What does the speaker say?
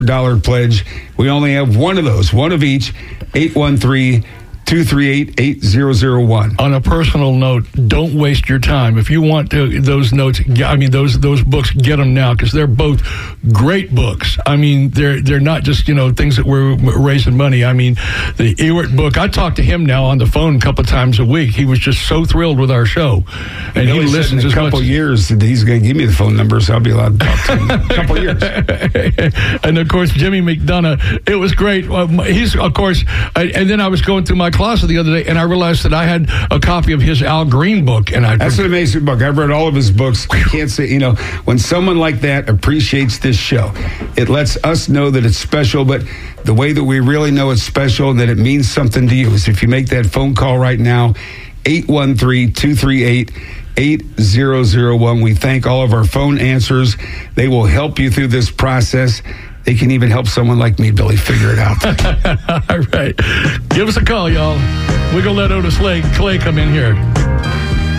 pledge. We only have one of those, one of each, 813-238-8001. On a personal note, don't waste your time. If you want those notes, those books, get them now, because they're both great books. I mean, they're not just, things that we're raising money. I mean, the Ewert book, I talk to him now on the phone a couple times a week. He was just so thrilled with our show. And he listens in a couple years. He's going to give me the phone number, so I'll be allowed to talk to him in a couple years. And, of course, Jimmy McDonough, it was great. He's, of course, and then I was going through my closet the other day, and I realized that I had a copy of his Al Green book. That's an amazing book. I've read all of his books. I can't say, when someone like that appreciates this show, it lets us know that it's special, but the way that we really know it's special and that it means something to you is if you make that phone call right now, 813-238-8001. We thank all of our phone answers. They will help you through this process. They can even help someone like me, Billy, figure it out. All right. Give us a call, y'all. We're going to let Otis Clay come in here.